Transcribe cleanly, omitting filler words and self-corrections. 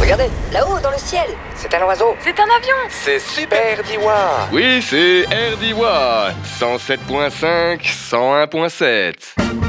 Regardez, là-haut, dans le ciel. C'est un oiseau. C'est un avion. C'est Super Diwa. Oui, c'est RDIWA 107.5, 101.7.